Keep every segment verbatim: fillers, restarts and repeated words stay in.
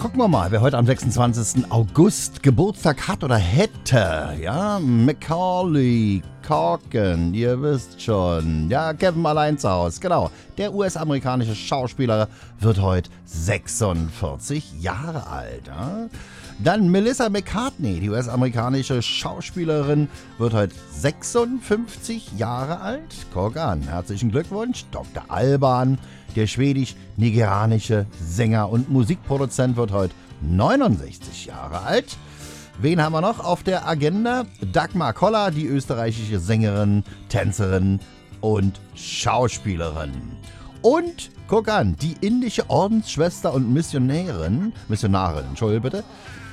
Gucken wir mal, wer heute am sechsundzwanzigsten August Geburtstag hat oder hätte. Ja, Macaulay Culkin, ihr wisst schon. Ja, Kevin allein zu Hause, genau. Der U S-amerikanische Schauspieler wird heute sechsundvierzig Jahre alt. Ja? Dann Melissa McCartney, die U S-amerikanische Schauspielerin, wird heute sechsundfünfzig Jahre alt. Guck an, herzlichen Glückwunsch. Doktor Alban, der schwedisch-nigerianische Sänger und Musikproduzent, wird heute neunundsechzig Jahre alt. Wen haben wir noch auf der Agenda? Dagmar Koller, die österreichische Sängerin, Tänzerin und Schauspielerin. Und, guck an, die indische Ordensschwester und Missionärin, Missionarin, Entschuldigung bitte.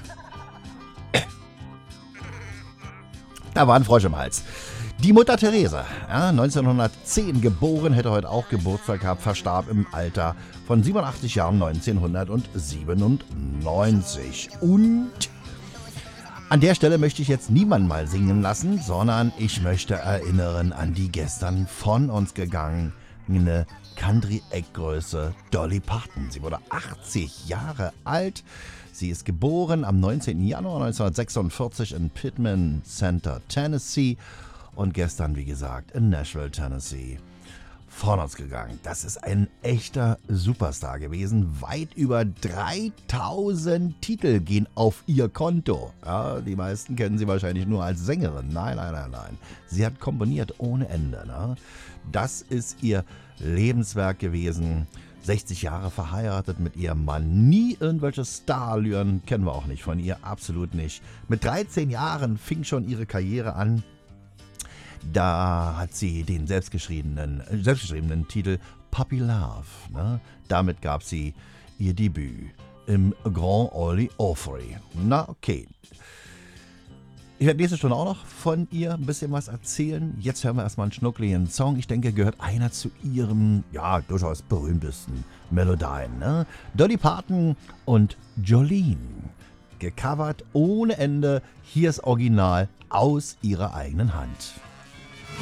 Da war ein Frosch im Hals. Die Mutter Teresa, ja, neunzehnhundertzehn geboren, hätte heute auch Geburtstag gehabt, verstarb im Alter von siebenundachtzig Jahren neunzehnhundertsiebenundneunzig. Und an der Stelle möchte ich jetzt niemanden mal singen lassen, sondern ich möchte erinnern an die gestern von uns gegangene Country-Eckgröße Dolly Parton. Sie wurde achtzig Jahre alt. Sie ist geboren am neunzehnten Januar neunzehnhundertsechsundvierzig in Pittman Center, Tennessee. Und gestern, wie gesagt, in Nashville, Tennessee, von uns gegangen. Das ist ein echter Superstar gewesen. Weit über dreitausend Titel gehen auf ihr Konto. Ja, die meisten kennen sie wahrscheinlich nur als Sängerin. Nein, nein, nein, nein. Sie hat komponiert ohne Ende. Ne? Das ist ihr Lebenswerk gewesen. sechzig Jahre verheiratet mit ihrem Mann. Nie irgendwelche Starallüren, kennen wir auch nicht von ihr, absolut nicht. Mit dreizehn Jahren fing schon ihre Karriere an. Da hat sie den selbstgeschriebenen, selbstgeschriebenen Titel Puppy Love. Ne? Damit gab sie ihr Debüt im Grand Ole Opry. Na okay. Ich werde nächste Stunde auch noch von ihr ein bisschen was erzählen. Jetzt hören wir erstmal einen schnuckligen Song. Ich denke, gehört einer zu ihren, ja, durchaus berühmtesten Melodien. Ne? Dolly Parton und Jolene. Gecovert ohne Ende. Hier ist Original aus ihrer eigenen Hand.